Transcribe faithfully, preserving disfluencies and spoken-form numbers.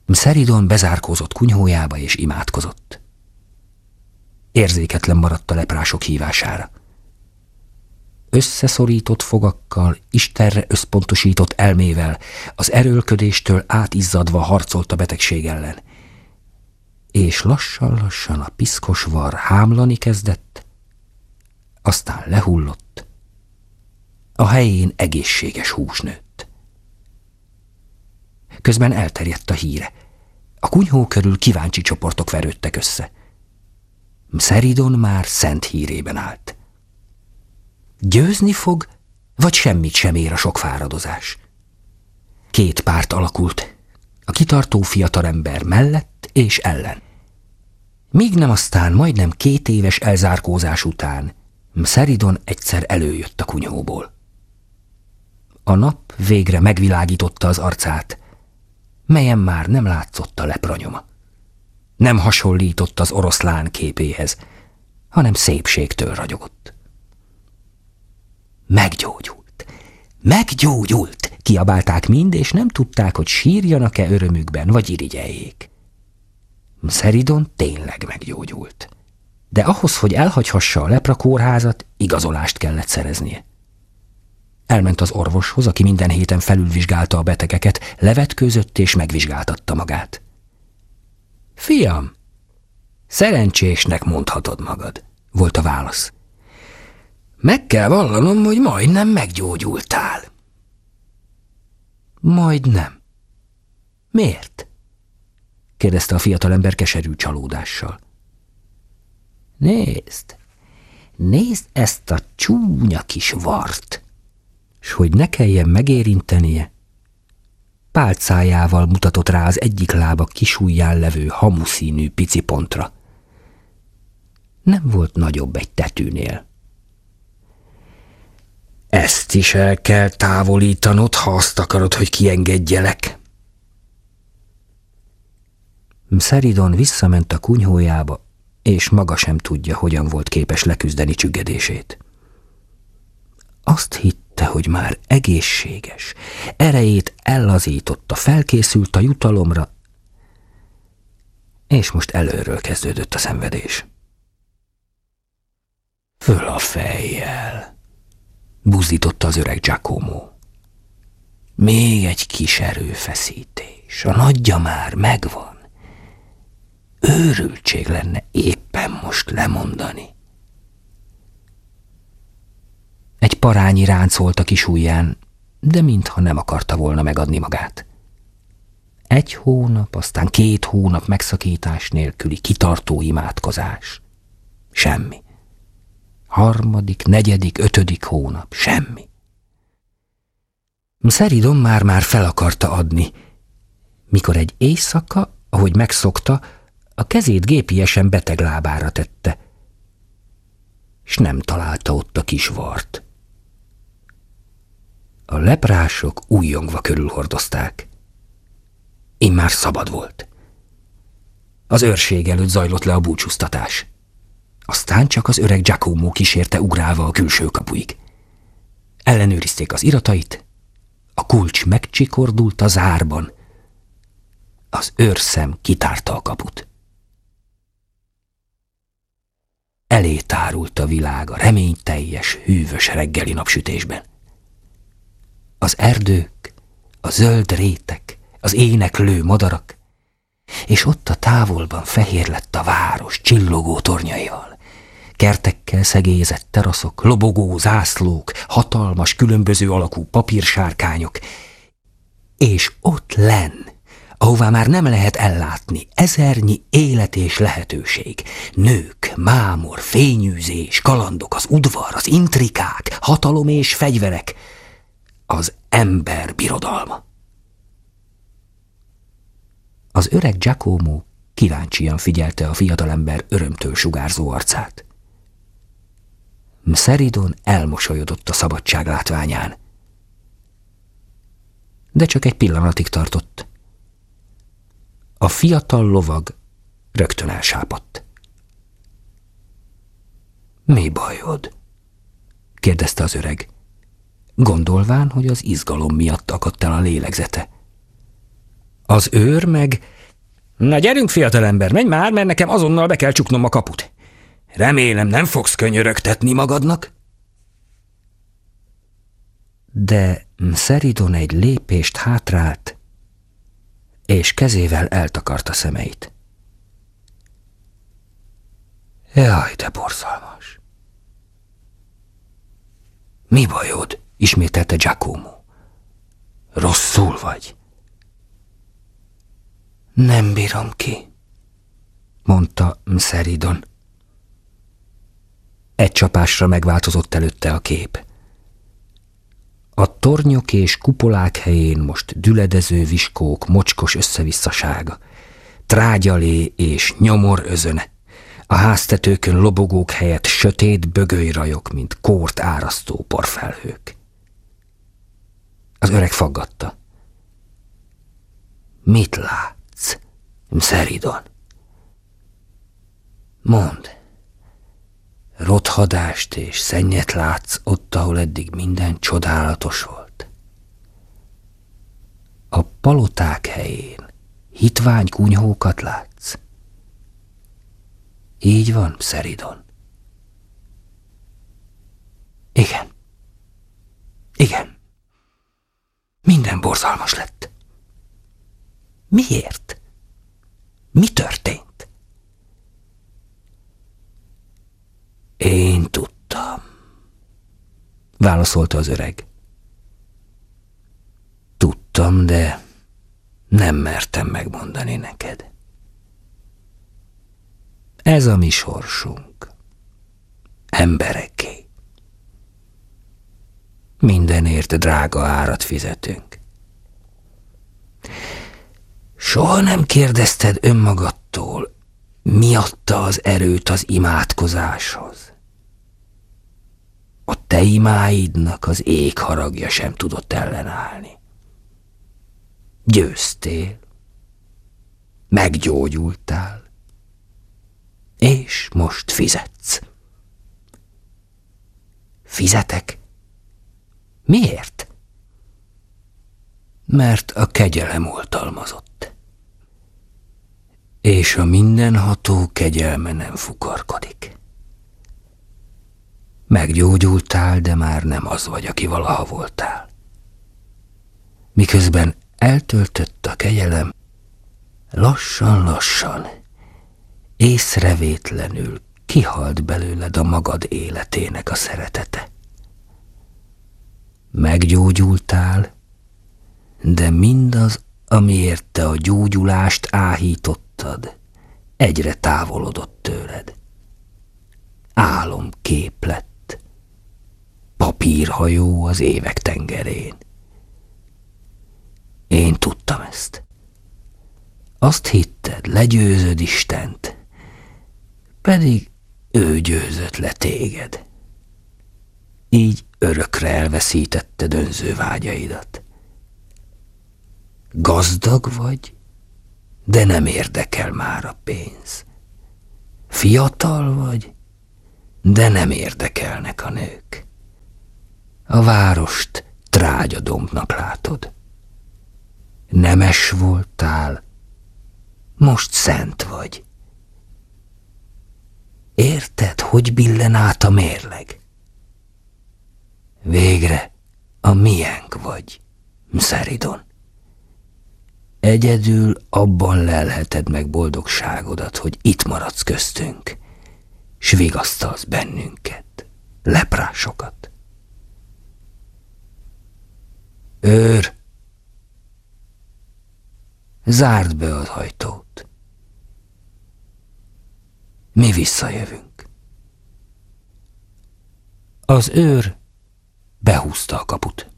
Mszeridon bezárkózott kunyhójába és imádkozott. Érzéketlen maradt a leprások hívására. Összeszorított fogakkal, Istenre összpontosított elmével, az erőlködéstől átizzadva harcolt a betegség ellen. És lassan-lassan a piszkos var hámlani kezdett, aztán lehullott, a helyén egészséges hús nőtt. Közben elterjedt a híre. A kunyhó körül kíváncsi csoportok verődtek össze. Mszeridon már szent hírében állt. Győzni fog, vagy semmit sem ér a sok fáradozás? Két párt alakult, a kitartó fiatalember mellett és ellen. Míg nem aztán majdnem két éves elzárkózás után Mszeridon egyszer előjött a kunyhóból. A nap végre megvilágította az arcát, melyen már nem látszott a lepranyoma. Nem hasonlított az oroszlán képéhez, hanem szépségtől ragyogott. Meggyógyult! Meggyógyult! Kiabálták mind, és nem tudták, hogy sírjanak-e örömükben, vagy irigyeljék. Mszeridon tényleg meggyógyult. De ahhoz, hogy elhagyhassa a leprakórházat, igazolást kellett szereznie. Elment az orvoshoz, aki minden héten felülvizsgálta a betegeket, levetkőzött és megvizsgáltatta magát. Fiam, szerencsésnek mondhatod magad, volt a válasz. Meg kell vallanom, hogy majdnem meggyógyultál. Majdnem. Miért? kérdezte a fiatalember keserű csalódással. Nézd, nézd ezt a csúnya kis vart, s hogy ne kelljen megérintenie, pálcájával mutatott rá az egyik lába kisujján levő hamuszínű pici pontra. Nem volt nagyobb egy tetűnél. Ezt is el kell távolítanod, ha azt akarod, hogy kiengedjelek. Mszeridon visszament a kunyhójába, és maga sem tudja, hogyan volt képes leküzdeni csüggedését. Azt hitte, hogy már egészséges, erejét ellazította, felkészült a jutalomra, és most előről kezdődött a szenvedés. Föl a fejjel, buzdította az öreg Giacomo. Még egy kis erőfeszítés, a nagyja már megvan. Őrültség lenne éppen most lemondani. Egy parányi ránc volt a kis ujján, de mintha nem akarta volna megadni magát. Egy hónap, aztán két hónap megszakítás nélküli kitartó imádkozás. Semmi. Harmadik, negyedik, ötödik hónap. Semmi. Mszeridon már-már fel akarta adni, mikor egy éjszaka, ahogy megszokta, a kezét gépiesen beteg lábára tette, s nem találta ott a kis vart. A leprások újjongva körülhordozták. Immár szabad volt. Az őrség előtt zajlott le a búcsúztatás. Aztán csak az öreg Giacomo kísérte ugrálva a külső kapuig. Ellenőrizték az iratait, a kulcs megcsikordult a zárban, az őrszem kitárta a kaput. Elé tárult a világ a reményteljes, hűvös reggeli napsütésben. Az erdők, a zöld rétek, az éneklő madarak, és ott a távolban fehér lett a város csillogó tornyaival, kertekkel szegélyezett teraszok, lobogó zászlók, hatalmas, különböző alakú papírsárkányok, és ott lenn, ahová már nem lehet ellátni, ezernyi élet és lehetőség, nők, mámor, fényűzés, kalandok, az udvar, az intrikák, hatalom és fegyverek, az ember birodalma. Az öreg Giacomo kíváncsian figyelte a fiatalember örömtől sugárzó arcát. Mszeridon elmosolyodott a szabadság látványán. De csak egy pillanatig tartott. A fiatal lovag rögtön elsápadt. Mi bajod? kérdezte az öreg, gondolván, hogy az izgalom miatt akadt el a lélegzete. Az őr meg Na gyerünk, fiatalember, menj már, mert nekem azonnal be kell csuknom a kaput. Remélem, nem fogsz könyörögtetni magadnak. De Mszeridon egy lépést hátrált, és kezével eltakarta szemeit. Jaj, de borzalmas! Mi bajod? Ismételte Giacomo. Rosszul vagy? Nem bírom ki, mondta Mszeridon. Egy csapásra megváltozott előtte a kép. A tornyok és kupolák helyén most düledező viskók mocskos összevisszasága, trágyalé és nyomor özöne, a háztetőkön lobogók helyett sötét bögölyrajok, mint kórt árasztó porfelhők. Az öreg faggatta. Mit látsz, Mszeridon? Mondd. Rothadást és szennyet látsz ott, ahol eddig minden csodálatos volt. A paloták helyén hitvány kunyhókat látsz. Így van, Mszeridon? Igen. Igen. Minden borzalmas lett. Miért? Mi történt? Én tudtam, válaszolta az öreg. Tudtam, de nem mertem megmondani neked. Ez a mi sorsunk. Embereké. Mindenért drága árat fizetünk. Soha nem kérdezted önmagadtól, mi adta az erőt az imádkozáshoz? A te imáidnak az ég haragja sem tudott ellenállni. Győztél, meggyógyultál, és most fizetsz. Fizetek? Miért? Mert a kegyelem oltalmazott. És a mindenható kegyelme nem fukarkodik. Meggyógyultál, de már nem az vagy, aki valaha voltál. Miközben eltöltött a kegyelem, lassan-lassan, észrevétlenül kihalt belőled a magad életének a szeretete. Meggyógyultál, de mindaz, amiért te a gyógyulást áhítottad, egyre távolodott tőled. Álomkép lett, papírhajó az évek tengerén. Én tudtam ezt. Azt hitted, legyőzöd Istent, pedig ő győzött le téged. Így örökre elveszítetted önző vágyaidat. Gazdag vagy, de nem érdekel már a pénz. Fiatal vagy, de nem érdekelnek a nők. A várost trágyadombnak látod. Nemes voltál, most szent vagy. Érted, hogy billen át a mérleg? Végre a miénk vagy, Mszeridon. Egyedül abban lelheted meg boldogságodat, hogy itt maradsz köztünk, s vigasztalsz bennünket, leprásokat. Őr, zárd be az ajtót. Mi visszajövünk. Az őr behúzta a kaput.